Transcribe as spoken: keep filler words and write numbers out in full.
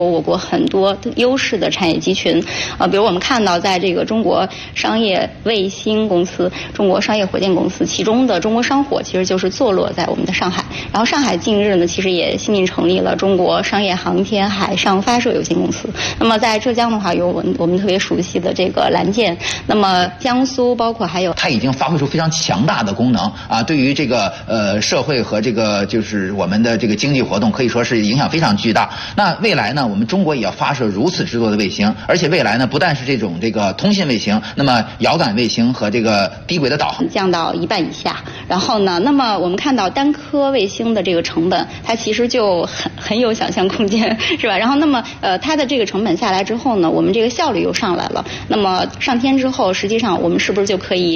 我国很多优势的产业集群，呃，比如我们看到，在这个中国商业卫星公司、中国商业火箭公司，其中的中国商火其实就是坐落在我们的上海。然后上海近日呢，其实也新近成立了中国商业航天海上发射有限公司。那么在浙江的话，有我们我们特别熟悉的这个蓝箭。那么江苏包括还有， 它已经发挥出非常强大的功能啊，对于这个呃社会和这个就是我们的这个经济活动，可以说是影响非常巨大。那未来呢，我们中国也要发射如此之多的卫星，而且未来呢，不但是这种这个通信卫星，那么遥感卫星和这个低轨的导航降到一半以下。然后呢，那么我们看到单颗卫星的这个成本，它其实就很很有想象空间，是吧？然后那么呃，它的这个成本下来之后呢，我们这个效率又上来了。那么上天之后，实际上我们是不是就可以